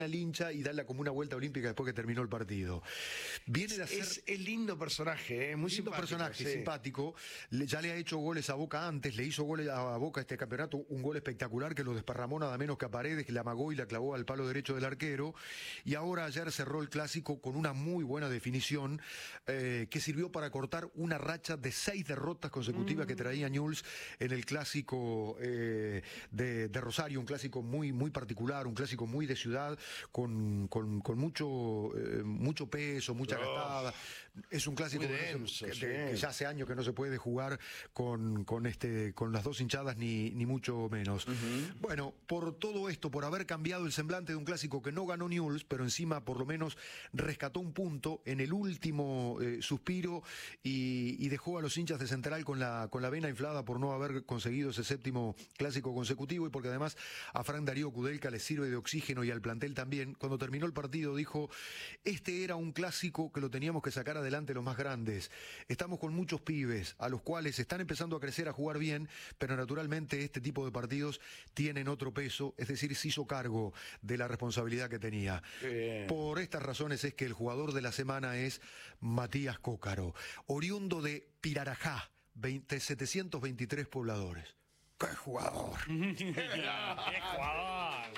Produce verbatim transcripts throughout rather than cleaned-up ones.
al hincha y darle como una vuelta olímpica después que terminó el partido. Viene de hacer... Es el lindo personaje, ¿eh? Muy lindo simpático, personaje, sí. simpático. Le, ya le ha hecho goles a Boca antes, le hizo goles a Boca este campeonato, un gol espectacular que lo desparramó nada menos que a Paredes, que la amagó y la clavó al palo derecho del arquero. Y ahora ayer cerró el clásico con una muy buena definición eh, que sirvió para cortar una racha de seis derrotas consecutivas mm. que traía Newell's en el clásico eh, de, de Rosario, un clásico muy, muy particular, un clásico muy de ciudad, con, con, con mucho, eh, mucho peso, mucha oh. gastada. Es un clásico denso, que, sí. que ya hace años que no se puede jugar con, con, este, con las dos hinchadas ni, ni mucho menos. Uh-huh. Bueno, por todo esto, por haber cambiado el semblante de un clásico que no ganó Newell's, pero encima por lo menos rescató un punto en el último eh, suspiro y, y dejó a los hinchas de Central con la, con la vena inflada por no haber conseguido ese séptimo clásico consecutivo, y porque además a Frank Darío Kudelka le sirve de oxígeno y al plantel también. Cuando terminó el partido dijo: este era un clásico que lo teníamos que sacar adelante los más grandes. Estamos con muchos pibes a los cuales están empezando a crecer, a jugar bien, pero naturalmente este tipo de partidos tienen otro peso, es decir, se hizo cargo de la responsabilidad que tenía. Bien. Por estas razones es que el jugador de la semana es Matías Cócaro, oriundo de Pirarajá, setecientos veintitrés pobladores. ¡Qué jugador! ¡Qué jugador!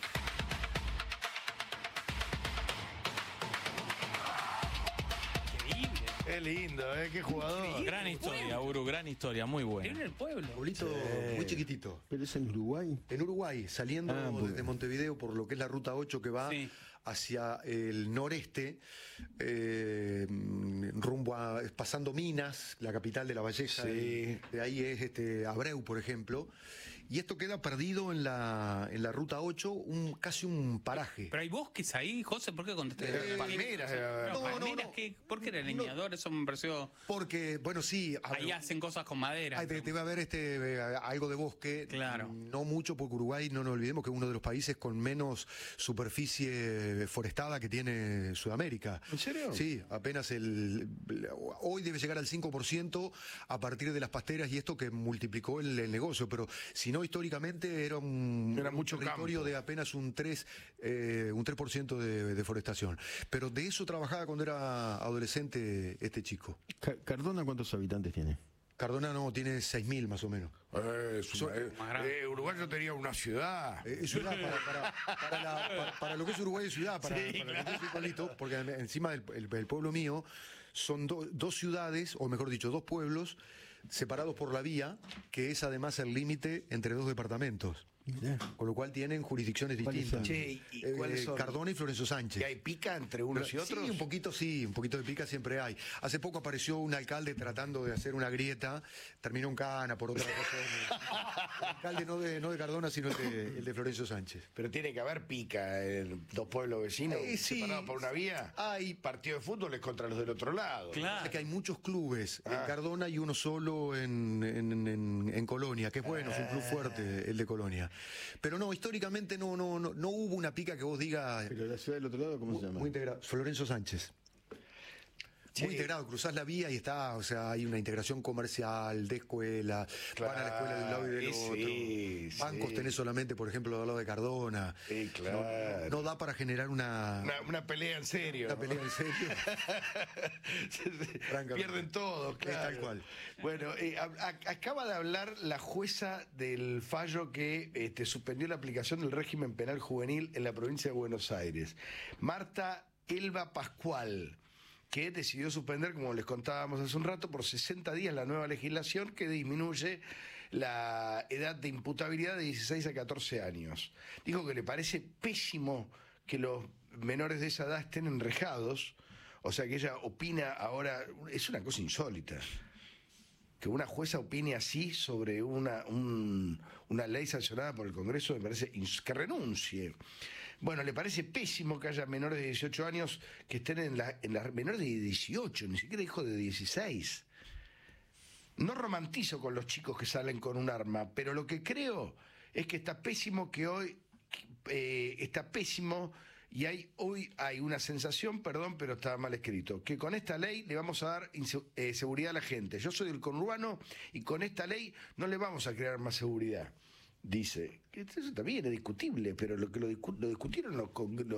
Qué lindo, ¿eh? Qué jugador. Increíble. Gran historia, Uru, gran historia, muy buena. En el pueblo. Bolito sí. Muy chiquitito. ¿Pero es en Uruguay? En Uruguay, saliendo ah, desde Montevideo por lo que es la ruta ocho que va sí. hacia el noreste, eh, rumbo a, pasando Minas, la capital de La Valleja. Sí. De ahí es este Abreu, por ejemplo. Y esto queda perdido en la, en la ruta ocho, un, casi un paraje. Pero hay bosques ahí, José, ¿por qué contaste? Eh, palmeras. No, no, palmeras, no, ¿qué? ¿Por qué era leñador? No. Eso me pareció... Porque, bueno, sí... Ahí hacen cosas con madera. Ahí te, te va a haber este, eh, algo de bosque. Claro. No mucho, porque Uruguay, no nos olvidemos que es uno de los países con menos superficie forestada que tiene Sudamérica. ¿En serio? Sí, apenas el... Hoy debe llegar al cinco por ciento a partir de las pasteras y esto que multiplicó el, el negocio, pero si no, históricamente era un, era mucho un territorio campo. de apenas un tres por ciento eh, un tres por ciento de deforestación. Pero de eso trabajaba cuando era adolescente este chico. ¿Cardona cuántos habitantes tiene? Cardona no, tiene seis mil más o menos. Eh, su, eh, eh, Uruguay no tenía una ciudad. Eh, ciudad para, para, para, la, para, para lo que es Uruguay es ciudad, para, sí, para claro. lo que es Ippolito, porque encima del el, el pueblo mío son do, dos ciudades, o mejor dicho, dos pueblos separados por la vía, que es además el límite entre dos departamentos. Mirá. Con lo cual tienen jurisdicciones distintas. Che, ¿y eh, cuáles son? Cardona y Florencio Sánchez. ¿Y hay pica entre unos Pero, y otros? Sí, un poquito sí, un poquito de pica siempre hay. Hace poco apareció un alcalde tratando de hacer una grieta, terminó en cana por otra cosa. El alcalde no de, no de Cardona, sino el de, el de Florencio Sánchez. Pero tiene que haber pica en dos pueblos vecinos eh, sí, separados por una vía. Hay partido de fútbol es contra los del otro lado. Claro. Es que hay muchos clubes ah. en Cardona y uno solo en, en, en, en Colonia, que es bueno, ah. es un club fuerte el de Colonia. Pero no, históricamente no, no, no, no hubo una pica que vos digas. Pero la ciudad del otro lado, ¿cómo muy, se llama? Muy integrado. Florencio Sánchez. Sí. Muy integrado, cruzás la vía y está, o sea, hay una integración comercial, de escuela, claro, van a la escuela de un lado y del sí, otro. Sí. Bancos tenés solamente, por ejemplo, del lado de Cardona. Sí, claro. No, no da para generar una... Una, una pelea en serio. Una pelea en serio. Pierden todo, claro. Es tal cual. Bueno, eh, a, a, acaba de hablar la jueza del fallo que este, suspendió la aplicación del régimen penal juvenil en la provincia de Buenos Aires. Marta Elba Pascual, que decidió suspender, como les contábamos hace un rato, por sesenta días la nueva legislación que disminuye la edad de imputabilidad de dieciséis a catorce años. Dijo que le parece pésimo que los menores de esa edad estén enrejados, o sea que ella opina ahora, es una cosa insólita, que una jueza opine así sobre una, un, una ley sancionada por el Congreso, me parece que renuncie. Bueno, le parece pésimo que haya menores de dieciocho años que estén en las en la, menores de dieciocho, ni siquiera dijo de dieciséis. No romantizo con los chicos que salen con un arma, pero lo que creo es que está pésimo que hoy, eh, está pésimo y hay, hoy hay una sensación, perdón, pero está mal escrito, que con esta ley le vamos a dar eh, seguridad a la gente. Yo soy del conurbano y con esta ley no le vamos a crear más seguridad, dice. Que eso también es discutible, pero lo que lo, discu- lo discutieron los, con- los